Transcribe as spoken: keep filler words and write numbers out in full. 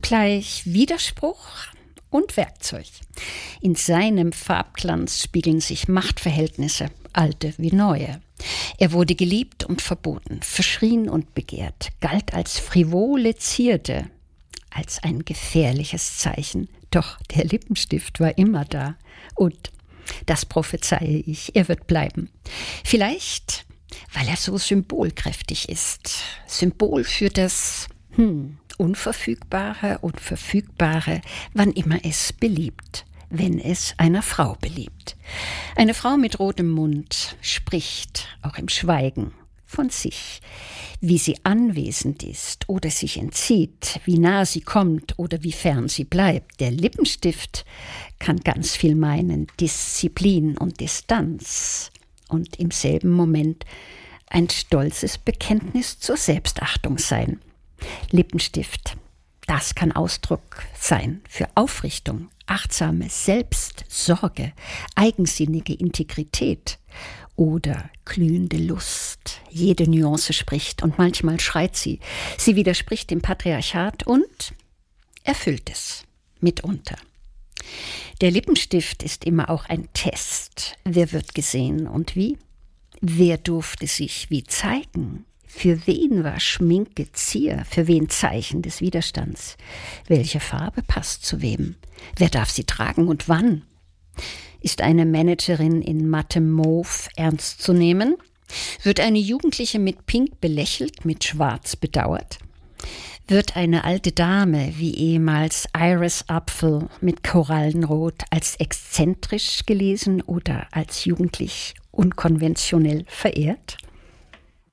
zugleich Widerspruch und Werkzeug. In seinem Farbglanz spiegeln sich Machtverhältnisse, alte wie neue. Er wurde geliebt und verboten, verschrien und begehrt, galt als frivole Zierde, als ein gefährliches Zeichen. Doch der Lippenstift war immer da. Und, das prophezeie ich, er wird bleiben. Vielleicht, weil er so symbolkräftig ist. Symbol für das hm, Unverfügbare und Verfügbare, wann immer es beliebt, wenn es einer Frau beliebt. Eine Frau mit rotem Mund spricht, auch im Schweigen, von sich, wie sie anwesend ist oder sich entzieht, wie nah sie kommt oder wie fern sie bleibt. Der Lippenstift kann ganz viel meinen, Disziplin und Distanz und im selben Moment ein stolzes Bekenntnis zur Selbstachtung sein. Lippenstift, das kann Ausdruck sein für Aufrichtung, achtsame Selbstsorge, eigensinnige Integrität oder glühende Lust. Jede Nuance spricht und manchmal schreit sie. Sie widerspricht dem Patriarchat und erfüllt es mitunter. Der Lippenstift ist immer auch ein Test. Wer wird gesehen und wie? Wer durfte sich wie zeigen? Für wen war Schminke Zier? Für wen Zeichen des Widerstands? Welche Farbe passt zu wem? Wer darf sie tragen und wann? Ist eine Managerin in mattem Mauve ernst zu nehmen? Wird eine Jugendliche mit Pink belächelt, mit Schwarz bedauert? Wird eine alte Dame wie ehemals Iris Apfel mit Korallenrot als exzentrisch gelesen oder als jugendlich unkonventionell verehrt?